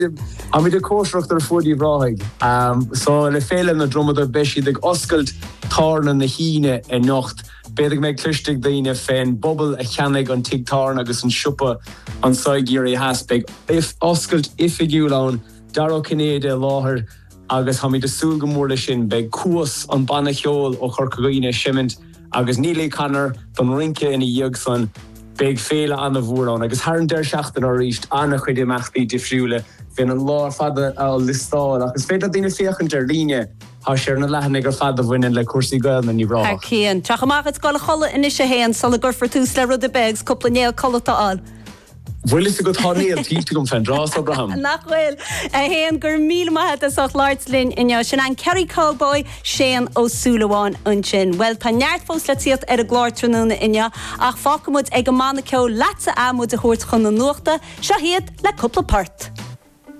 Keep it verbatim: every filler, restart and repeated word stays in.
Am de cóisreacht ar fudí bráig. Um, so le féile na dromada beisi ag oscailt tarna na híine in nocht. Beidir méid cluisteigh daoine féin bobbal a cheannaigh an tigtarn agus an siúpa an saigíir é haspig. If oscailt ifigiúlán, daro cinnéide láthair agus ha mi de súl go mór lei sin be cuas an banna cheol ó chorcaghine simint agus nílé canar don rinke ina dhiog san beag féle an a bhúrán agus haar an deir seachtain á ríist anna chuid imeachtaí difriúle fin an lár fada a listáil agus féad a dtíine féchan der líne ha sér na lehannig ar fada bhainin le cuasaí gael na ní brá. Har cían, trach amachad gála chola inis a héan sal a gur fortús le rud a begs cúpla néal colata an. Bhfuil is a go táníal títe gom fan drás Abraham. Nachhfuil a héan gur míle maithe a soch láirtlinn inne sin an Kerry Cowboy séan ó Súlaháin an sin. Well, tá neart fós le tíocht ar a glártranúna inne ach fácamúd ag go mána ceol láta amúd a thuirt chun na nuachta, se hiad le cúpla part.